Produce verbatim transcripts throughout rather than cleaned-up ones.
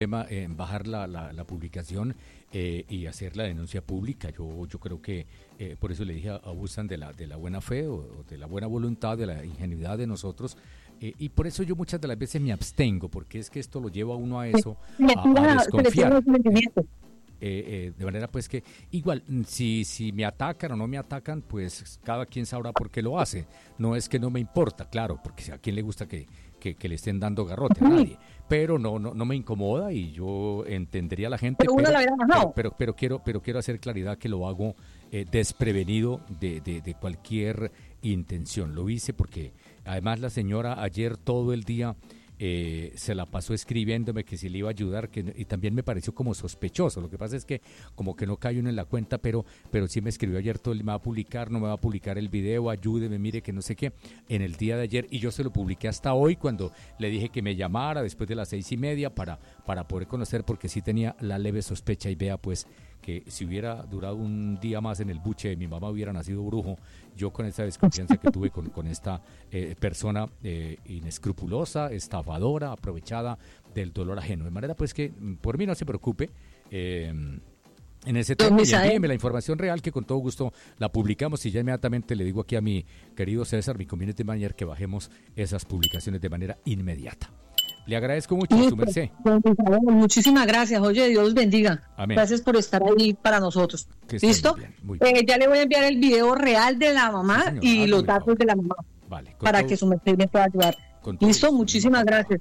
tema en bajar la, la, la publicación eh, y hacer la denuncia pública. Yo yo creo que eh, por eso le dije, abusan de la de la buena fe o, o de la buena voluntad, de la ingenuidad de nosotros. Eh, y por eso yo muchas de las veces me abstengo, porque es que esto lo lleva a uno a eso, a, a desconfiar. Eh, eh, de manera pues que igual si si me atacan o no me atacan, pues cada quien sabrá por qué lo hace. No es que no me importa, claro, porque a quién le gusta que, que, que le estén dando garrote, a nadie, pero no no no me incomoda y yo entendería a la gente, pero, pero, pero, pero, pero quiero pero quiero hacer claridad que lo hago eh, desprevenido de, de, de cualquier intención. Lo hice porque además la señora ayer todo el día Eh, se la pasó escribiéndome que si le iba a ayudar, que, y también me pareció como sospechoso. Lo que pasa es que como que no cae uno en la cuenta, pero pero sí me escribió ayer todo el día, me va a publicar, no me va a publicar el video, ayúdeme, mire que no sé qué, en el día de ayer, y yo se lo publiqué hasta hoy cuando le dije que me llamara después de las seis y media para, para poder conocer, porque sí tenía la leve sospecha, y vea pues que si hubiera durado un día más en el buche de mi mamá hubiera nacido brujo. Yo con esta desconfianza que tuve con, con esta eh, persona eh, inescrupulosa, estafadora, aprovechada del dolor ajeno. De manera pues que por mí no se preocupe eh, en ese tema, y envíeme la información real que con todo gusto la publicamos, y ya inmediatamente le digo aquí a mi querido César, mi community manager, que bajemos esas publicaciones de manera inmediata. Le agradezco mucho, sí, su merced. Muchísimas gracias. Oye, Dios los bendiga. Amén. Gracias por estar ahí para nosotros. ¿Listo? Muy bien, muy bien. Eh, ya le voy a enviar el video real de la mamá, sí, y los datos favor de la mamá. Vale, para todo, que su merced me pueda ayudar. ¿Listo? Gusto, muchísimas gracias.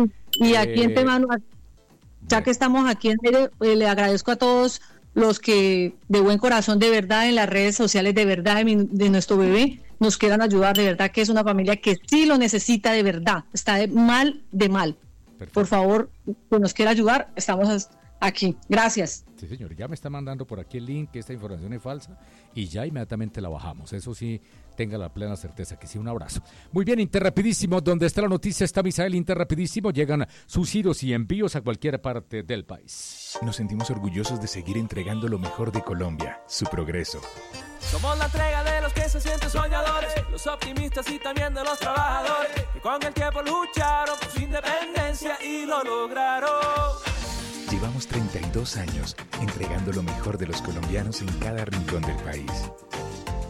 Y eh, aquí en Temano, ya bueno. que estamos aquí en medio, eh, le agradezco a todos los que de buen corazón, de verdad, en las redes sociales, de verdad, de, mi, de nuestro bebé, nos quieran ayudar. De verdad que es una familia que sí lo necesita, de verdad. Está de mal, de mal. Perfecto. Por favor, que nos quiera ayudar, estamos aquí. Gracias. Sí, señor, ya me está mandando por aquí el link, que esta información es falsa, y ya inmediatamente la bajamos. Eso sí, tenga la plena certeza que sí. Un abrazo. Muy bien, Interrapidísimo, donde está la noticia, está Misael. Interrapidísimo, llegan sus giros y envíos a cualquier parte del país. Nos sentimos orgullosos de seguir entregando lo mejor de Colombia, su progreso. Somos la entrega de los que se sienten soñadores, los optimistas y también de los trabajadores, que con el tiempo lucharon por su independencia y lo lograron. Llevamos treinta y dos años entregando lo mejor de los colombianos en cada rincón del país.